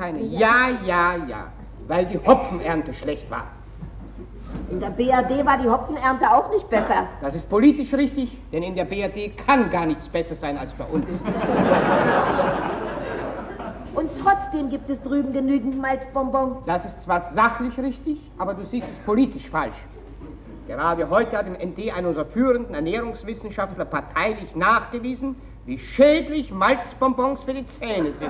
keine. Ja, weil die Hopfenernte schlecht war. In der BRD war die Hopfenernte auch nicht besser. Das ist politisch richtig, denn in der BRD kann gar nichts besser sein als bei uns. Und trotzdem gibt es drüben genügend Malzbonbon. Das ist zwar sachlich richtig, aber du siehst es politisch falsch. Gerade heute hat im ND einer unserer führenden Ernährungswissenschaftler parteilich nachgewiesen, wie schädlich Malzbonbons für die Zähne sind.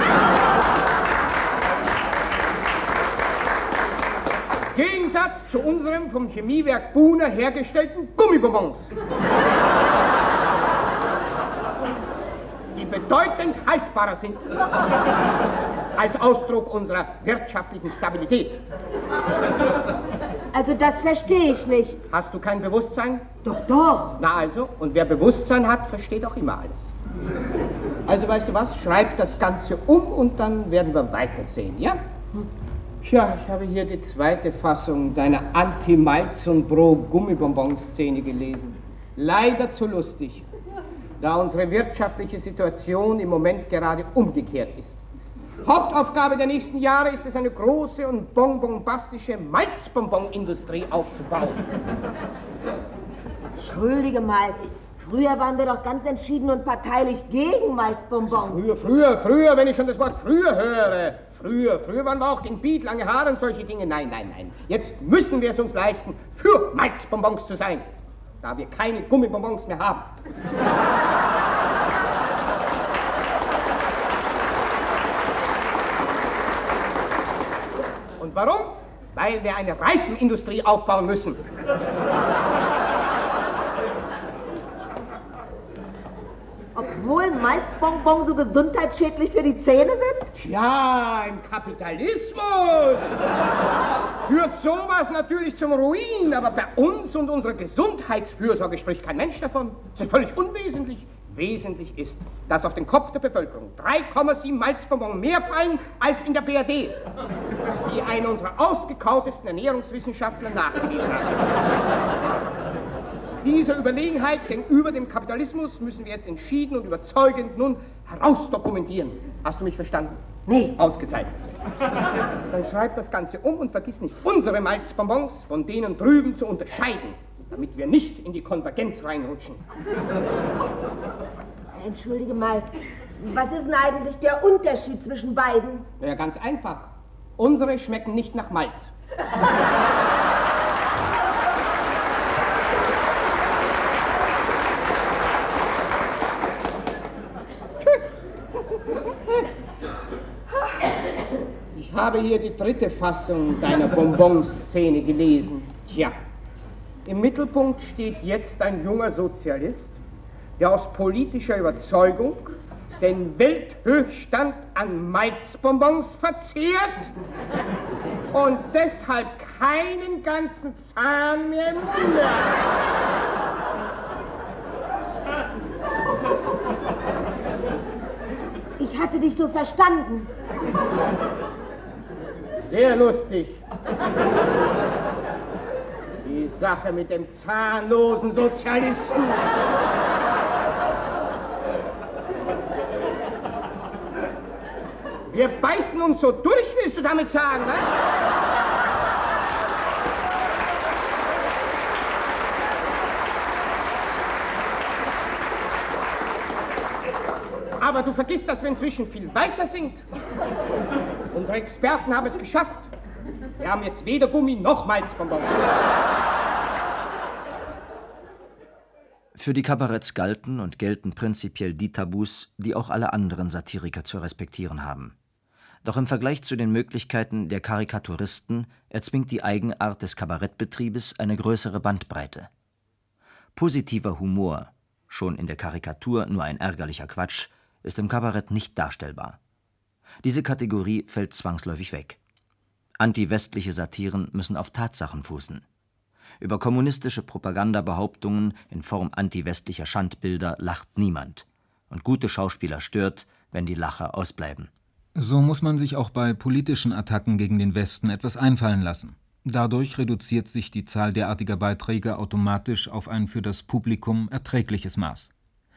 Im Gegensatz zu unserem vom Chemiewerk Buhner hergestellten Gummibonbons, die bedeutend haltbarer sind als Ausdruck unserer wirtschaftlichen Stabilität. Also das verstehe ich nicht. Hast du kein Bewusstsein? Doch. Na also, und wer Bewusstsein hat, versteht auch immer alles. Also weißt du was, schreib das Ganze um und dann werden wir weitersehen, ja? Tja, ich habe hier die zweite Fassung deiner Anti-Malz- und Pro-Gummibonbon-Szene gelesen. Leider zu lustig, da unsere wirtschaftliche Situation im Moment gerade umgekehrt ist. Hauptaufgabe der nächsten Jahre ist es, eine große und bonbombastische Malzbonbon-Industrie aufzubauen. Entschuldige mal, früher waren wir doch ganz entschieden und parteilich gegen Malzbonbon. Früher, wenn ich schon das Wort früher höre. Früher waren wir auch gegen Beat, lange Haare und solche Dinge. Nein. Jetzt müssen wir es uns leisten, für Malzbonbons zu sein, da wir keine Gummibonbons mehr haben. Und warum? Weil wir eine Reifenindustrie aufbauen müssen. Obwohl Malzbonbon so gesundheitsschädlich für die Zähne sind? Ja, im Kapitalismus führt sowas natürlich zum Ruin, aber bei uns und unserer Gesundheitsfürsorge spricht kein Mensch davon. Das ist völlig unwesentlich. Wesentlich ist, dass auf den Kopf der Bevölkerung 3,7 Malzbonbon mehr fallen als in der BRD, wie einer unserer ausgekautesten Ernährungswissenschaftler nachgewiesen hat. Diese Überlegenheit gegenüber dem Kapitalismus müssen wir jetzt entschieden und überzeugend nun herausdokumentieren. Hast du mich verstanden? Nee. Ausgezeichnet. Dann schreib das Ganze um und vergiss nicht, unsere Malzbonbons von denen drüben zu unterscheiden, damit wir nicht in die Konvergenz reinrutschen. Entschuldige mal, was ist denn eigentlich der Unterschied zwischen beiden? Ja, ganz einfach. Unsere schmecken nicht nach Malz. Ich habe hier die dritte Fassung deiner Bonbonszene gelesen. Tja, im Mittelpunkt steht jetzt ein junger Sozialist, der aus politischer Überzeugung den Welthöchststand an Malzbonbons verzehrt und deshalb keinen ganzen Zahn mehr im Munde hat. Ich hatte dich so verstanden. Sehr lustig. Die Sache mit dem zahnlosen Sozialisten. Wir beißen uns so durch, willst du damit sagen, was? Aber du vergisst, dass wir inzwischen viel weiter sind. Unsere Experten haben es geschafft. Wir haben jetzt weder Gummi noch Malzbonbons. Für die Kabaretts galten und gelten prinzipiell die Tabus, die auch alle anderen Satiriker zu respektieren haben. Doch im Vergleich zu den Möglichkeiten der Karikaturisten erzwingt die Eigenart des Kabarettbetriebes eine größere Bandbreite. Positiver Humor, schon in der Karikatur nur ein ärgerlicher Quatsch, ist im Kabarett nicht darstellbar. Diese Kategorie fällt zwangsläufig weg. Anti-westliche Satiren müssen auf Tatsachen fußen. Über kommunistische Propagandabehauptungen in Form anti-westlicher Schandbilder lacht niemand. Und gute Schauspieler stört, wenn die Lacher ausbleiben. So muss man sich auch bei politischen Attacken gegen den Westen etwas einfallen lassen. Dadurch reduziert sich die Zahl derartiger Beiträge automatisch auf ein für das Publikum erträgliches Maß.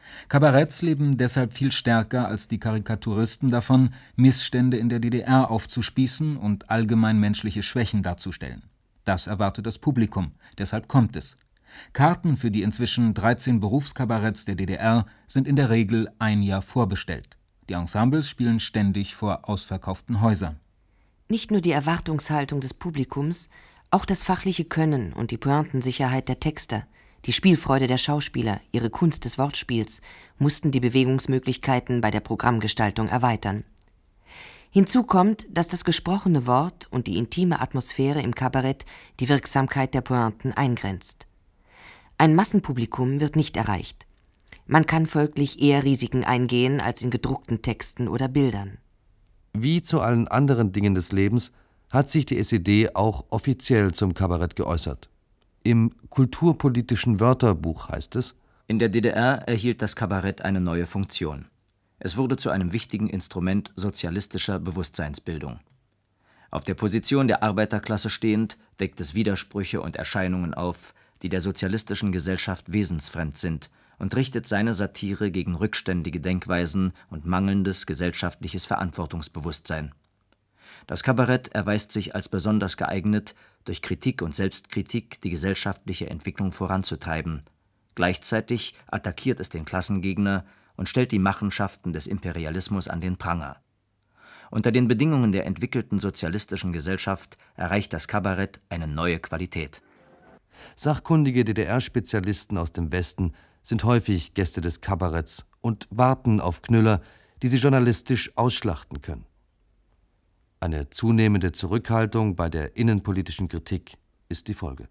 Kabaretts leben deshalb viel stärker als die Karikaturisten davon, Missstände in der DDR aufzuspießen und allgemein menschliche Schwächen darzustellen. Das erwartet das Publikum, deshalb kommt es. Karten für die inzwischen 13 Berufskabaretts der DDR sind in der Regel ein Jahr vorbestellt. Die Ensembles spielen ständig vor ausverkauften Häusern. Nicht nur die Erwartungshaltung des Publikums, auch das fachliche Können und die Pointensicherheit der Texter, die Spielfreude der Schauspieler, ihre Kunst des Wortspiels mussten die Bewegungsmöglichkeiten bei der Programmgestaltung erweitern. Hinzu kommt, dass das gesprochene Wort und die intime Atmosphäre im Kabarett die Wirksamkeit der Pointen eingrenzt. Ein Massenpublikum wird nicht erreicht. Man kann folglich eher Risiken eingehen als in gedruckten Texten oder Bildern. Wie zu allen anderen Dingen des Lebens hat sich die SED auch offiziell zum Kabarett geäußert. Im kulturpolitischen Wörterbuch heißt es: In der DDR erhielt das Kabarett eine neue Funktion. Es wurde zu einem wichtigen Instrument sozialistischer Bewusstseinsbildung. Auf der Position der Arbeiterklasse stehend, deckt es Widersprüche und Erscheinungen auf, die der sozialistischen Gesellschaft wesensfremd sind, und richtet seine Satire gegen rückständige Denkweisen und mangelndes gesellschaftliches Verantwortungsbewusstsein. Das Kabarett erweist sich als besonders geeignet, durch Kritik und Selbstkritik die gesellschaftliche Entwicklung voranzutreiben. Gleichzeitig attackiert es den Klassengegner und stellt die Machenschaften des Imperialismus an den Pranger. Unter den Bedingungen der entwickelten sozialistischen Gesellschaft erreicht das Kabarett eine neue Qualität. Sachkundige DDR-Spezialisten aus dem Westen sind häufig Gäste des Kabaretts und warten auf Knüller, die sie journalistisch ausschlachten können. Eine zunehmende Zurückhaltung bei der innenpolitischen Kritik ist die Folge.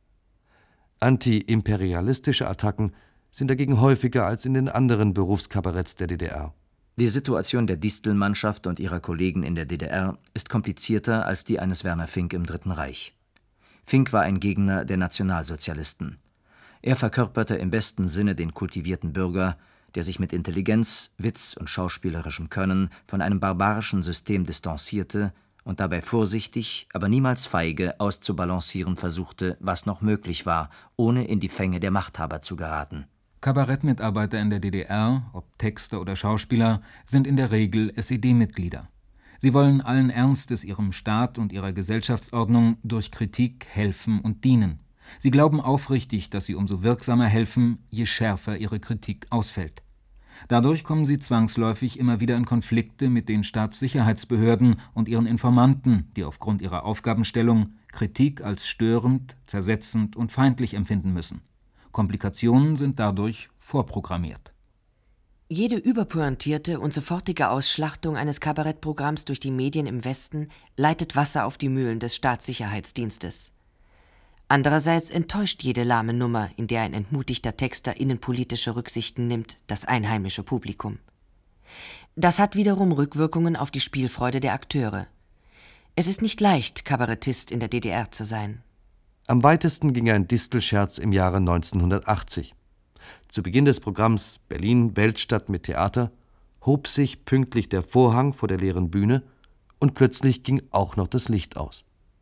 Anti-imperialistische Attacken sind dagegen häufiger als in den anderen Berufskabaretts der DDR. Die Situation der Distelmannschaft und ihrer Kollegen in der DDR ist komplizierter als die eines Werner Fink im Dritten Reich. Fink war ein Gegner der Nationalsozialisten. Er verkörperte im besten Sinne den kultivierten Bürger, der sich mit Intelligenz, Witz und schauspielerischem Können von einem barbarischen System distanzierte und dabei vorsichtig, aber niemals feige auszubalancieren versuchte, was noch möglich war, ohne in die Fänge der Machthaber zu geraten. Kabarettmitarbeiter in der DDR, ob Texter oder Schauspieler, sind in der Regel SED-Mitglieder. Sie wollen allen Ernstes ihrem Staat und ihrer Gesellschaftsordnung durch Kritik helfen und dienen. Sie glauben aufrichtig, dass sie umso wirksamer helfen, je schärfer ihre Kritik ausfällt. Dadurch kommen sie zwangsläufig immer wieder in Konflikte mit den Staatssicherheitsbehörden und ihren Informanten, die aufgrund ihrer Aufgabenstellung Kritik als störend, zersetzend und feindlich empfinden müssen. Komplikationen sind dadurch vorprogrammiert. Jede überpointierte und sofortige Ausschlachtung eines Kabarettprogramms durch die Medien im Westen leitet Wasser auf die Mühlen des Staatssicherheitsdienstes. Andererseits enttäuscht jede lahme Nummer, in der ein entmutigter Texter innenpolitische Rücksichten nimmt, das einheimische Publikum. Das hat wiederum Rückwirkungen auf die Spielfreude der Akteure. Es ist nicht leicht, Kabarettist in der DDR zu sein. Am weitesten ging ein Distel-Scherz im Jahre 1980. Zu Beginn des Programms Berlin Weltstadt mit Theater hob sich pünktlich der Vorhang vor der leeren Bühne und plötzlich ging auch noch das Licht aus.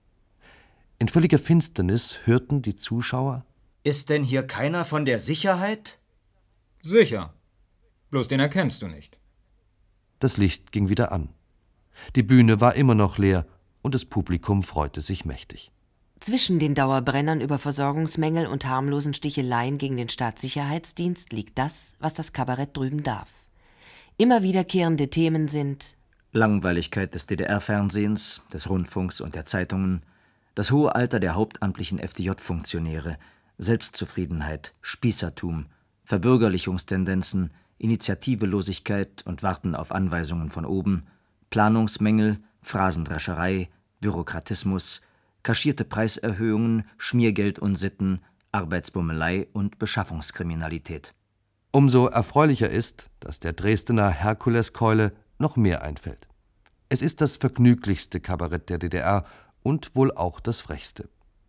In völliger Finsternis hörten die Zuschauer: »Ist denn hier keiner von der Sicherheit?« »Sicher. Bloß den erkennst du nicht.« Das Licht ging wieder an. Die Bühne war immer noch leer und das Publikum freute sich mächtig. Zwischen den Dauerbrennern über Versorgungsmängel und harmlosen Sticheleien gegen den Staatssicherheitsdienst liegt das, was das Kabarett drüben darf. Immer wiederkehrende Themen sind Langweiligkeit des DDR-Fernsehens, des Rundfunks und der Zeitungen, das hohe Alter der hauptamtlichen FDJ-Funktionäre, Selbstzufriedenheit, Spießertum, Verbürgerlichungstendenzen, Initiativelosigkeit und Warten auf Anweisungen von oben, Planungsmängel, Phrasendrescherei, Bürokratismus, kaschierte Preiserhöhungen, Schmiergeldunsitten, Arbeitsbummelei und Beschaffungskriminalität. Umso erfreulicher ist, dass der Dresdner Herkuleskeule noch mehr einfällt. Es ist das vergnüglichste Kabarett der DDR und wohl auch das frechste.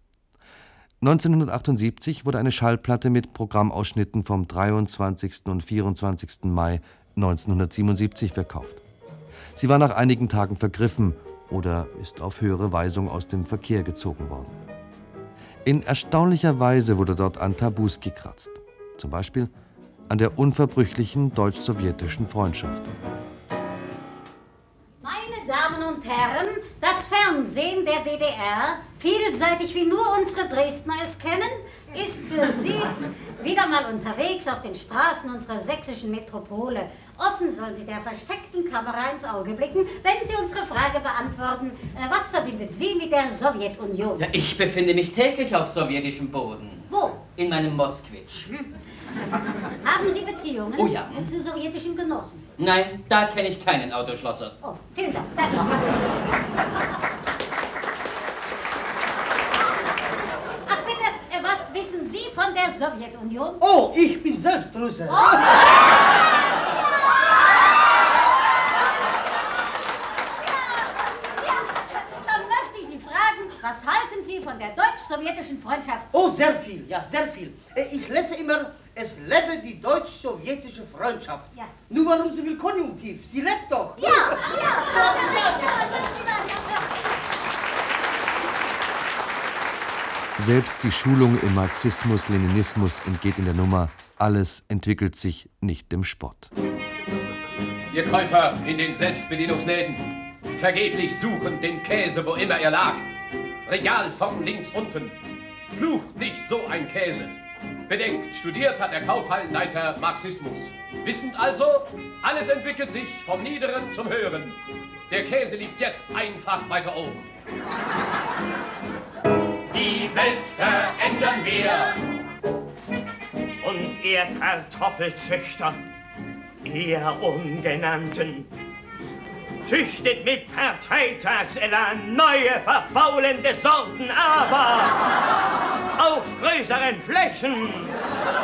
1978 wurde eine Schallplatte mit Programmausschnitten vom 23. und 24. Mai 1977 verkauft. Sie war nach einigen Tagen vergriffen oder ist auf höhere Weisung aus dem Verkehr gezogen worden. In erstaunlicher Weise wurde dort an Tabus gekratzt. Zum Beispiel: an der unverbrüchlichen deutsch-sowjetischen Freundschaft. Meine Damen und Herren, das Fernsehen der DDR, vielseitig wie nur unsere Dresdner es kennen, ist für Sie wieder mal unterwegs auf den Straßen unserer sächsischen Metropole. Offen soll sie der versteckten Kamera ins Auge blicken, wenn Sie unsere Frage beantworten, was verbindet Sie mit der Sowjetunion? Ja, ich befinde mich täglich auf sowjetischem Boden. Wo? In meinem Moskwitsch. Haben Sie Beziehungen Oh ja. zu sowjetischen Genossen? Nein, da kenne ich keinen Autoschlosser. Oh, vielen Dank. Danke. Ach bitte, was wissen Sie von der Sowjetunion? Oh, ich bin selbst Russe. Dann möchte ich Sie fragen, was halten Sie von der deutsch-sowjetischen Freundschaft? Oh, sehr viel, ja, sehr viel. Ich lese immer, es lebe die deutsch-sowjetische Freundschaft. Ja. Nur warum so viel Konjunktiv? Sie lebt doch. Ja. Selbst die Schulung im Marxismus-Leninismus entgeht in der Nummer »Alles entwickelt sich nicht dem Spott«. Ihr Käufer in den Selbstbedienungsläden, vergeblich suchen den Käse, wo immer er lag. Regal vorn links unten. Flucht nicht so ein Käse. Bedenkt, studiert hat der Kaufhallenleiter Marxismus. Wissend also, alles entwickelt sich vom Niederen zum Höheren. Der Käse liegt jetzt einfach weiter oben. Die Welt verändern wir. Und ihr Kartoffelzüchter, ihr Ungenannten, züchtet mit Parteitagselan neue verfaulende Sorten, aber auf größeren Flächen.